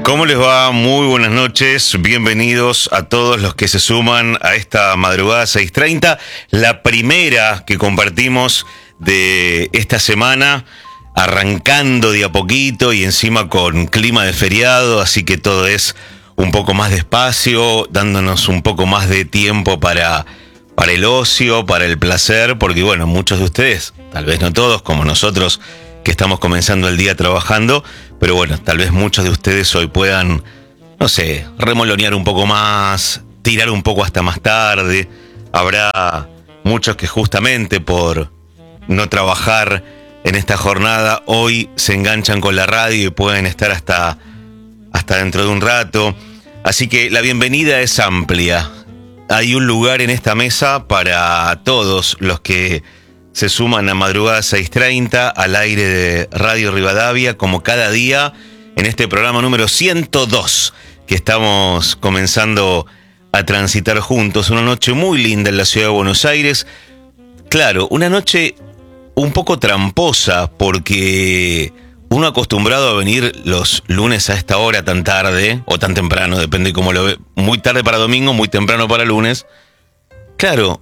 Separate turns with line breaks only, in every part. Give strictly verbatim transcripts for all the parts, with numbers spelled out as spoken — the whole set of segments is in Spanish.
¿Cómo les va? Muy buenas noches, bienvenidos a todos los que se suman a esta madrugada seis treinta, la primera que compartimos de esta semana, arrancando de a poquito y encima con clima de feriado, así que todo es un poco más despacio, dándonos un poco más de tiempo para, para el ocio, para el placer, porque bueno, muchos de ustedes, tal vez no todos, como nosotros, que estamos comenzando el día trabajando, pero bueno, tal vez muchos de ustedes hoy puedan, no sé, remolonear un poco más, tirar un poco hasta más tarde. Habrá muchos que justamente por no trabajar en esta jornada, hoy se enganchan con la radio y pueden estar hasta, hasta dentro de un rato. Así que la bienvenida es amplia. Hay un lugar en esta mesa para todos los que se suman a madrugada seis treinta al aire de Radio Rivadavia, como cada día, en este programa número ciento dos, que estamos comenzando a transitar juntos. Una noche muy linda en la ciudad de Buenos Aires. Claro, una noche un poco tramposa, porque uno acostumbrado a venir los lunes a esta hora tan tarde, o tan temprano, depende de cómo lo ve, muy tarde para domingo, muy temprano para lunes. Claro,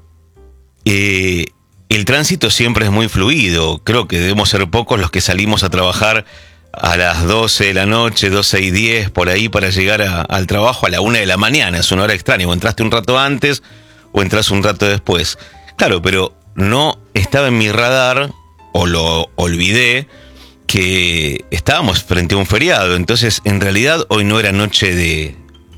eh... el tránsito siempre es muy fluido. Creo que debemos ser pocos los que salimos a trabajar a las doce de la noche, doce y diez, por ahí, para llegar a, al trabajo a la una de la mañana. Es una hora extraña. O entraste un rato antes o entras un rato después. Claro, pero no estaba en mi radar, o lo olvidé, que estábamos frente a un feriado. Entonces, en realidad, hoy no era noche de,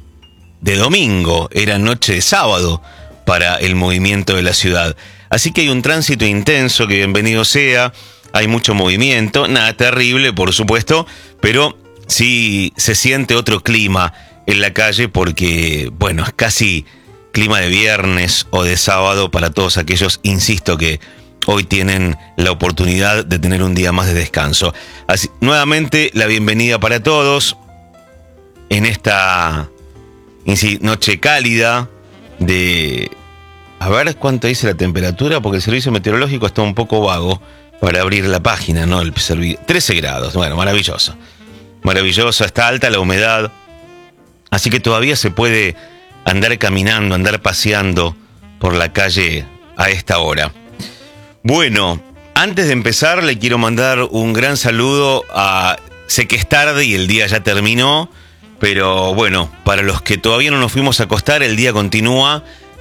de domingo, era noche de sábado para el movimiento de la ciudad. Así que hay un tránsito intenso, que bienvenido sea, hay mucho movimiento, nada terrible, por supuesto, pero sí se siente otro clima en la calle porque, bueno, es casi clima de viernes o de sábado para todos aquellos, insisto, que hoy tienen la oportunidad de tener un día más de descanso. Así, nuevamente, la bienvenida para todos en esta noche cálida de... A ver cuánto dice la temperatura, porque el servicio meteorológico está un poco vago para abrir la página, ¿no? El servi- trece grados, bueno, maravilloso. Maravilloso, está alta la humedad. Así que todavía se puede andar caminando, andar paseando por la calle a esta hora. Bueno, antes de empezar le quiero mandar un gran saludo a... Sé que es tarde y el día ya terminó, pero bueno, para los que todavía no nos fuimos a acostar, el día continúa.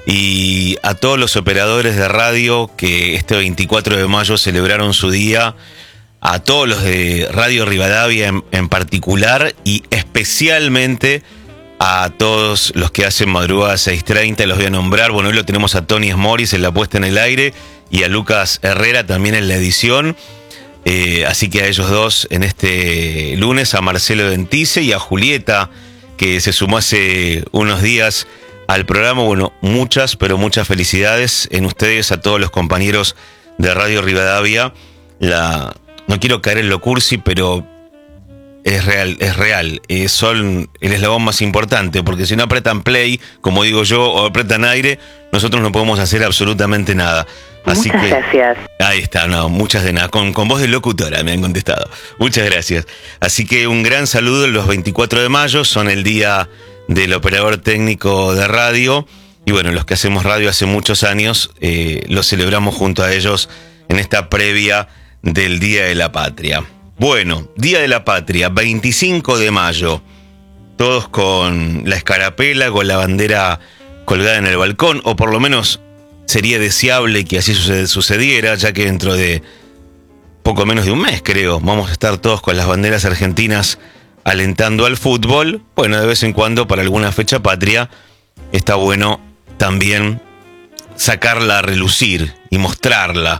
Y a todos los operadores de radio que este veinticuatro de mayo celebraron su día, a todos los de Radio Rivadavia en, en particular, y especialmente a todos los que hacen madrugada seis treinta, los voy a nombrar. Bueno, hoy lo tenemos a Tony Smoris en la puesta en el aire y a Lucas Herrera también en la edición. Eh, así que a ellos dos en este lunes, a Marcelo Dentice y a Julieta, que se sumó hace unos días al programa. Bueno, muchas, pero muchas felicidades en ustedes, a todos los compañeros de Radio Rivadavia. La, no quiero caer en lo cursi, pero es real, es real. Eh, son el eslabón más importante, porque si no apretan play, como digo yo, o apretan aire, nosotros no podemos hacer absolutamente nada. Así
muchas
que,
gracias.
Ahí está, no, muchas de nada. Con, con voz de locutora me han contestado. Muchas gracias. Así que un gran saludo. Los veinticuatro de mayo son el día del operador técnico de radio, y bueno, los que hacemos radio hace muchos años, eh, lo celebramos junto a ellos en esta previa del Día de la Patria. Bueno, Día de la Patria, veinticinco de mayo, todos con la escarapela, con la bandera colgada en el balcón, o por lo menos sería deseable que así sucediera, ya que dentro de poco menos de un mes, creo, vamos a estar todos con las banderas argentinas alentando al fútbol. Bueno, de vez en cuando, para alguna fecha patria, está bueno también sacarla a relucir y mostrarla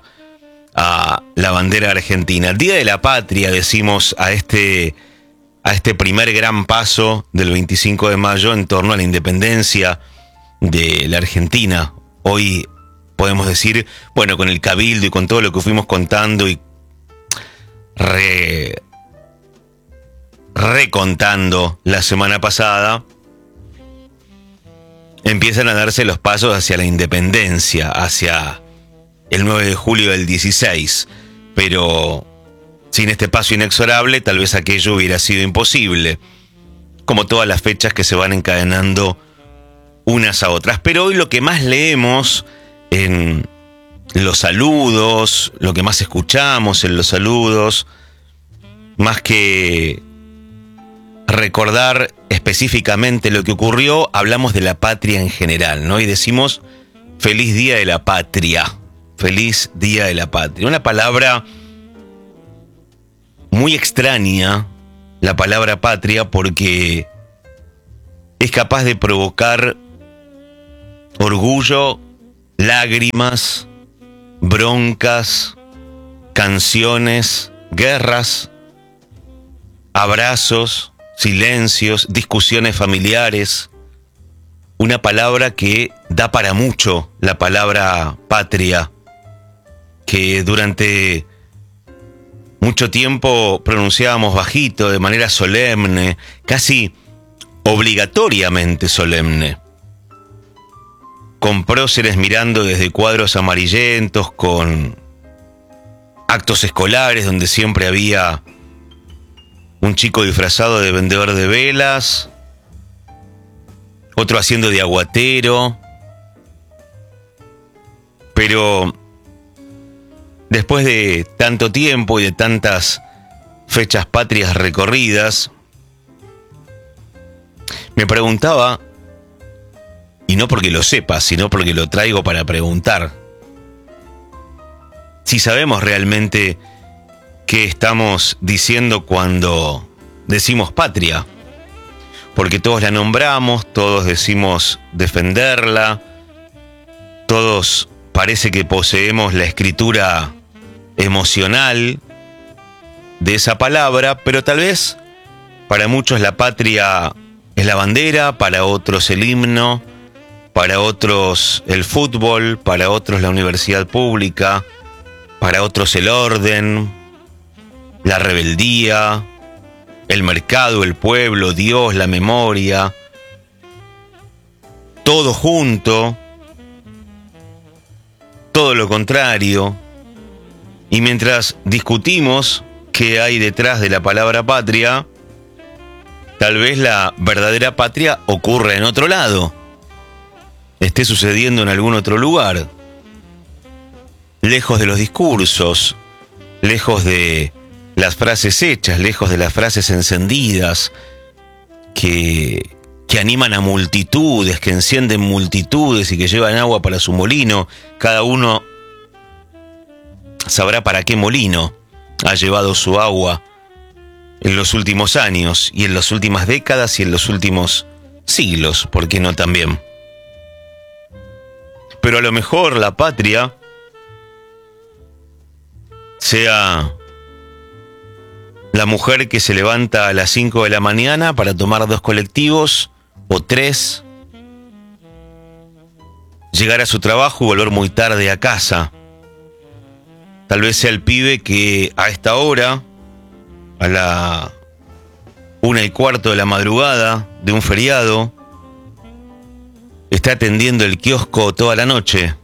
a la bandera argentina. Día de la Patria, decimos a este, a este primer gran paso del veinticinco de mayo en torno a la independencia de la Argentina. Hoy podemos decir, bueno, con el cabildo y con todo lo que fuimos contando y re... recontando la semana pasada, empiezan a darse los pasos hacia la independencia, hacia el nueve de julio del dieciséis, pero sin este paso inexorable tal vez aquello hubiera sido imposible. como todas las fechas que se van encadenando unas a otras. Pero hoy lo que más leemos en los saludos, lo que más escuchamos en los saludos, más que recordar específicamente lo que ocurrió, hablamos de la patria en general, ¿no? Y decimos feliz día de la patria, feliz día de la patria. Una palabra muy extraña, la palabra patria, porque es capaz de provocar orgullo, lágrimas, broncas, canciones, guerras, abrazos, silencios, discusiones familiares. Una palabra que da para mucho, la palabra patria, que durante mucho tiempo pronunciábamos bajito, de manera solemne, casi obligatoriamente solemne, con próceres mirando desde cuadros amarillentos, con actos escolares donde siempre había un chico disfrazado de vendedor de velas, otro haciendo de aguatero. Pero después de tanto tiempo y de tantas fechas patrias recorridas, me preguntaba, y no porque lo sepa, sino porque lo traigo para preguntar, si sabemos realmente qué estamos diciendo cuando decimos patria. Porque todos la nombramos, todos decimos defenderla, todos parece que poseemos la escritura emocional de esa palabra, pero tal vez para muchos la patria es la bandera, para otros el himno, para otros el fútbol, para otros la universidad pública, para otros el orden, la rebeldía, el mercado, el pueblo, Dios, la memoria, todo junto, todo lo contrario. Y mientras discutimos qué hay detrás de la palabra patria, tal vez la verdadera patria ocurra en otro lado, esté sucediendo en algún otro lugar, lejos de los discursos, lejos de las frases hechas, lejos de las frases encendidas, que, que animan a multitudes, que encienden multitudes y que llevan agua para su molino. Cada uno sabrá para qué molino ha llevado su agua en los últimos años, y en las últimas décadas, y en los últimos siglos, ¿por qué no también? Pero a lo mejor la patria sea la mujer que se levanta a las cinco de la mañana para tomar dos colectivos o tres, llegar a su trabajo y volver muy tarde a casa. Tal vez sea el pibe que a esta hora, a la una y cuarto de la madrugada de un feriado, está atendiendo el kiosco toda la noche.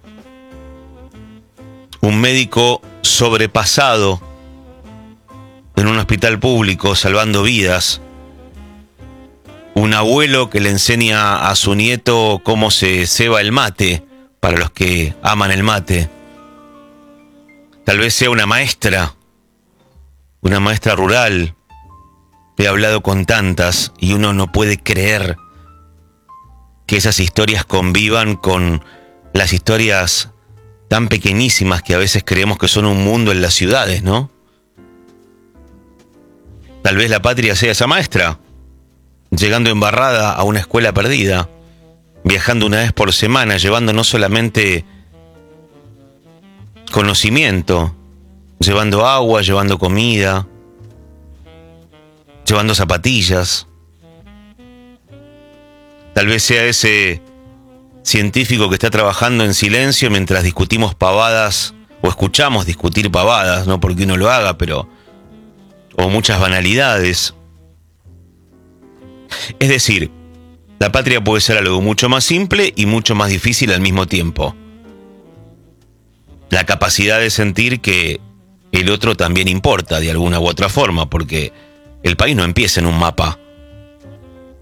Un médico sobrepasado en un hospital público salvando vidas. Un abuelo que le enseña a su nieto cómo se ceba el mate, para los que aman el mate. Tal vez sea una maestra, una maestra rural. He hablado con tantas y uno no puede creer que esas historias convivan con las historias tan pequeñísimas que a veces creemos que son un mundo en las ciudades, ¿no? Tal vez la patria sea esa maestra, llegando embarrada a una escuela perdida, viajando una vez por semana, llevando no solamente conocimiento, llevando agua, llevando comida, llevando zapatillas. Tal vez sea ese científico que está trabajando en silencio mientras discutimos pavadas, o escuchamos discutir pavadas, no porque uno lo haga, pero o muchas banalidades. Es decir, la patria puede ser algo mucho más simple y mucho más difícil al mismo tiempo. La capacidad de sentir que el otro también importa de alguna u otra forma, porque el país no empieza en un mapa.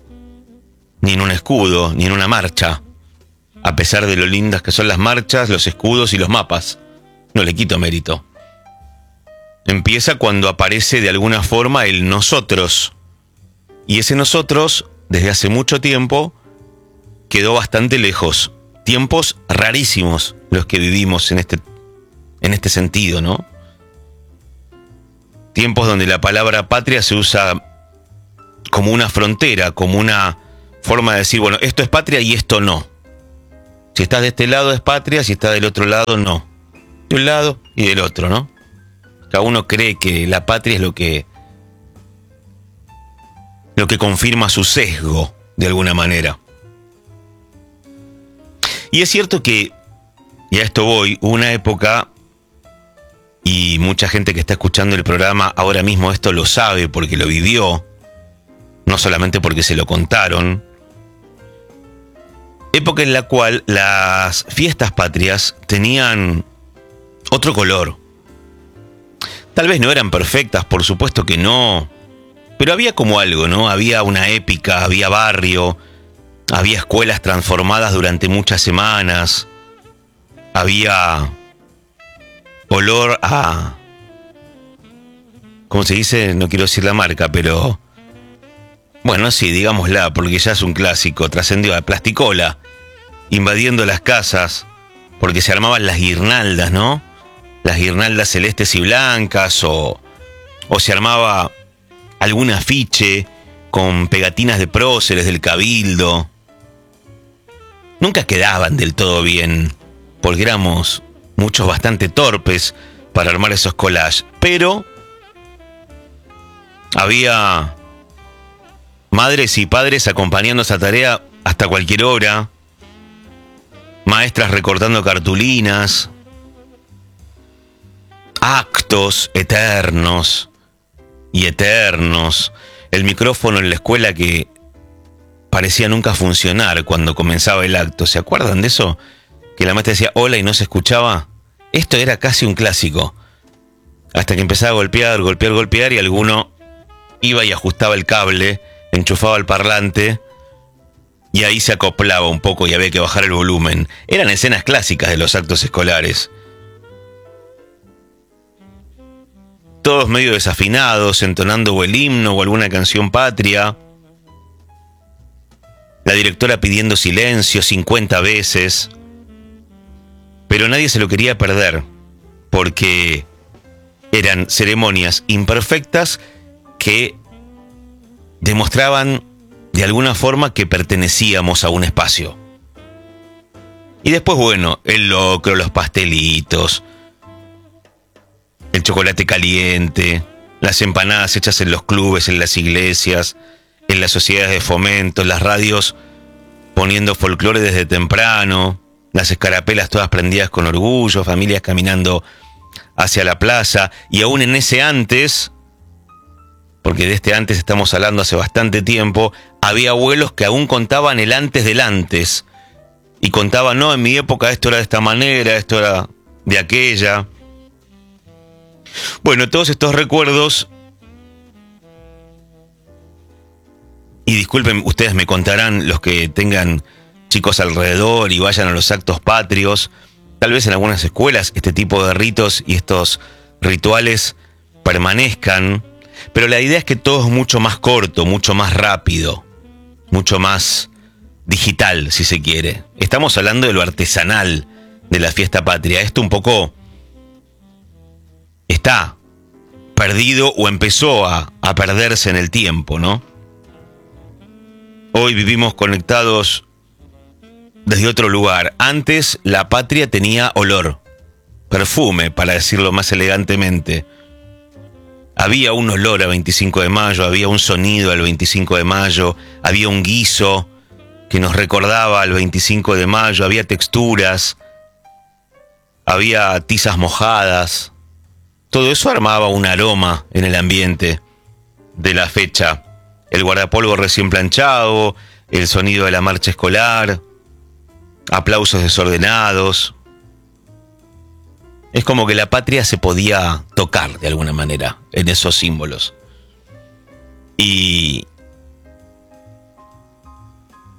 ni en un escudo, ni en una marcha. A pesar de lo lindas que son las marchas, los escudos y los mapas. No le quito mérito. Empieza cuando aparece de alguna forma el nosotros. Y ese nosotros, desde hace mucho tiempo, quedó bastante lejos. Tiempos rarísimos los que vivimos en este, en este sentido, ¿no? Tiempos donde la palabra patria se usa como una frontera, como una forma de decir, bueno, esto es patria y esto no. Si estás de este lado es patria, si estás del otro lado no. De un lado y del otro, ¿no? Cada uno cree que la patria es lo que lo que confirma su sesgo, de alguna manera. Y es cierto que, y a esto voy, hubo una época, y mucha gente que está escuchando el programa ahora mismo esto lo sabe porque lo vivió, no solamente porque se lo contaron, época en la cual las fiestas patrias tenían otro color. Tal vez no eran perfectas, por supuesto que no, pero había como algo, ¿no? Había una épica, había barrio, había escuelas transformadas durante muchas semanas, había olor a... ¿Cómo se dice? No quiero decir la marca, pero... Bueno, sí, digámosla, porque ya es un clásico, trascendió a plasticola, invadiendo las casas, porque se armaban las guirnaldas, ¿no? Las guirnaldas celestes y blancas, o, o se armaba algún afiche con pegatinas de próceres del cabildo. Nunca quedaban del todo bien, porque éramos muchos bastante torpes para armar esos collages, pero había madres y padres acompañando esa tarea hasta cualquier hora, maestras recortando cartulinas, actos eternos y eternos, el micrófono en la escuela que parecía nunca funcionar cuando comenzaba el acto. ¿Se acuerdan de eso? Que la maestra decía hola y no se escuchaba. Esto era casi un clásico, hasta que empezaba a golpear, golpear, golpear, y alguno iba y ajustaba el cable, enchufaba el parlante, y ahí se acoplaba un poco y había que bajar el volumen. Eran escenas clásicas de los actos escolares. Todos medio desafinados, entonando o el himno o alguna canción patria. La directora pidiendo silencio cincuenta veces. Pero nadie se lo quería perder, porque eran ceremonias imperfectas que demostraban de alguna forma que pertenecíamos a un espacio. Y después, bueno, el locro, los pastelitos, el chocolate caliente, las empanadas hechas en los clubes, en las iglesias, en las sociedades de fomento, las radios poniendo folclore desde temprano, las escarapelas todas prendidas con orgullo, familias caminando hacia la plaza, y aún en ese antes, porque de este antes estamos hablando hace bastante tiempo, había abuelos que aún contaban el antes del antes, y contaban, no, en mi época esto era de esta manera, esto era de aquella. Bueno, todos estos recuerdos, y disculpen, ustedes me contarán, los que tengan chicos alrededor y vayan a los actos patrios, tal vez en algunas escuelas este tipo de ritos y estos rituales permanezcan, pero la idea es que todo es mucho más corto, mucho más rápido, mucho más digital, si se quiere. Estamos hablando de lo artesanal de la fiesta patria. Esto un poco está perdido o empezó a, a perderse en el tiempo, ¿no? Hoy vivimos conectados desde otro lugar. Antes la patria tenía olor, perfume, para decirlo más elegantemente. Había un olor a veinticinco de mayo, había un sonido al veinticinco de mayo, había un guiso que nos recordaba al veinticinco de mayo, había texturas, había tizas mojadas. Todo eso armaba un aroma en el ambiente de la fecha. El guardapolvo recién planchado, el sonido de la marcha escolar, aplausos desordenados. Es como que la patria se podía tocar de alguna manera en esos símbolos. Y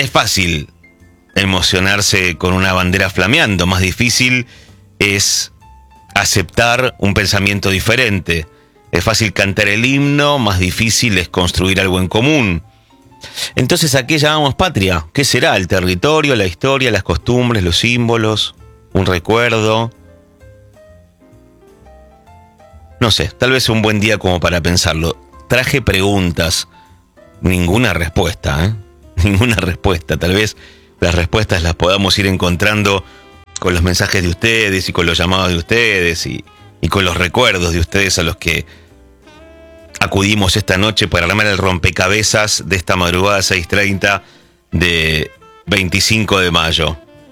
es fácil emocionarse con una bandera flameando, más difícil es aceptar un pensamiento diferente. Es fácil cantar el himno, más difícil es construir algo en común. Entonces, ¿a qué llamamos patria? ¿Qué será? ¿El territorio, la historia, las costumbres, los símbolos, un recuerdo? No sé, tal vez un buen día como para pensarlo. Traje preguntas, ninguna respuesta, ¿eh? Ninguna respuesta. Tal vez las respuestas las podamos ir encontrando con los mensajes de ustedes y con los llamados de ustedes y, y con los recuerdos de ustedes a los que acudimos esta noche para armar el rompecabezas de esta madrugada seis treinta de veinticinco de mayo.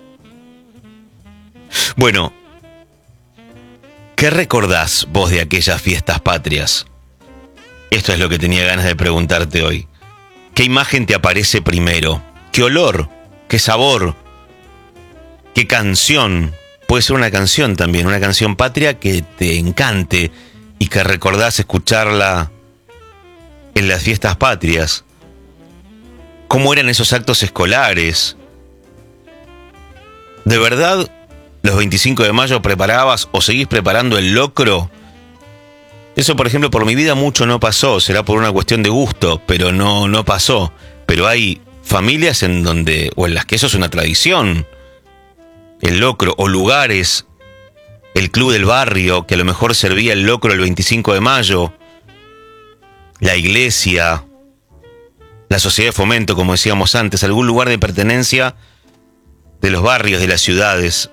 Bueno, ¿qué recordás vos de aquellas fiestas patrias? Esto es lo que tenía ganas de preguntarte hoy. ¿Qué imagen te aparece primero? ¿Qué olor? ¿Qué sabor? ¿Qué canción? Puede ser una canción también, una canción patria que te encante y que recordás escucharla en las fiestas patrias. ¿Cómo eran esos actos escolares? ¿De verdad los veinticinco de mayo preparabas o seguís preparando el locro? Eso, por ejemplo, por mi vida mucho no pasó. Será por una cuestión de gusto, pero no, no pasó. Pero hay familias en donde, o en las que eso es una tradición. El locro, o lugares, el club del barrio, que a lo mejor servía el locro el veinticinco de mayo. La iglesia, la sociedad de fomento, como decíamos antes, algún lugar de pertenencia de los barrios, de las ciudades.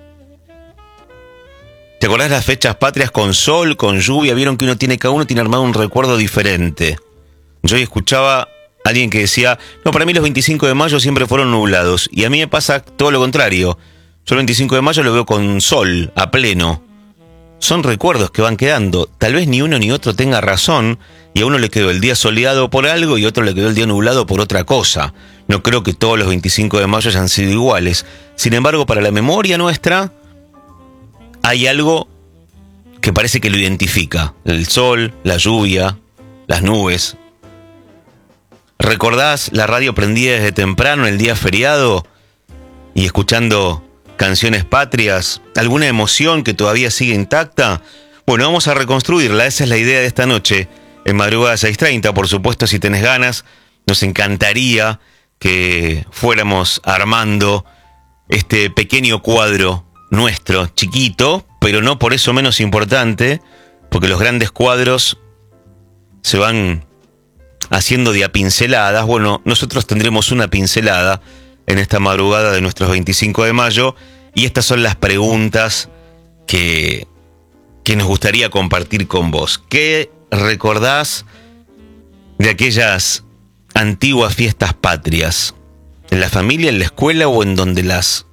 ¿Te acordás las fechas patrias con sol, con lluvia? Vieron que uno tiene, cada uno tiene armado un recuerdo diferente. Yo hoy escuchaba a alguien que decía, no, para mí los veinticinco de mayo siempre fueron nublados. Y a mí me pasa todo lo contrario. Yo el veinticinco de mayo lo veo con sol, a pleno. Son recuerdos que van quedando. Tal vez ni uno ni otro tenga razón, y a uno le quedó el día soleado por algo y a otro le quedó el día nublado por otra cosa. No creo que todos los veinticinco de mayo hayan sido iguales. Sin embargo, para la memoria nuestra, hay algo que parece que lo identifica. El sol, la lluvia, las nubes. ¿Recordás la radio prendida desde temprano el día feriado y escuchando canciones patrias? ¿Alguna emoción que todavía sigue intacta? Bueno, vamos a reconstruirla. Esa es la idea de esta noche en madrugada seis treinta. Por supuesto, si tenés ganas, nos encantaría que fuéramos armando este pequeño cuadro nuestro, chiquito, pero no por eso menos importante, porque los grandes cuadros se van haciendo de a pinceladas. Bueno, nosotros tendremos una pincelada en esta madrugada de nuestros veinticinco de mayo, y estas son las preguntas que, que nos gustaría compartir con vos. ¿Qué recordás de aquellas antiguas fiestas patrias? ¿En la familia, en la escuela o en donde las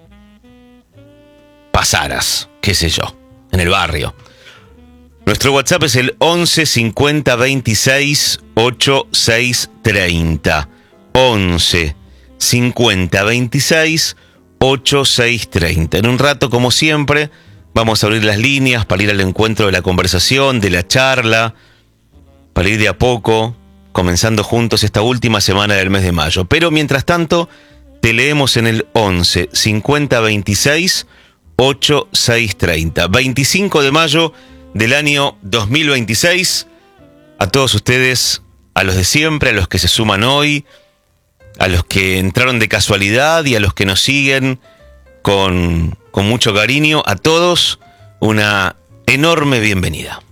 pasaras? Qué sé yo, en el barrio. Nuestro WhatsApp es el once cincuenta veintiséis ochenta y seis treinta. once cincuenta veintiséis ochenta y seis treinta. En un rato, como siempre, vamos a abrir las líneas para ir al encuentro de la conversación, de la charla, para ir de a poco, comenzando juntos esta última semana del mes de mayo. Pero mientras tanto, te leemos en el once cincuenta veintiséis ochenta y seis treinta. veinticinco de mayo del año dos mil veintiséis. A todos ustedes, a los de siempre, a los que se suman hoy, a los que entraron de casualidad y a los que nos siguen con, con mucho cariño, a todos una enorme bienvenida.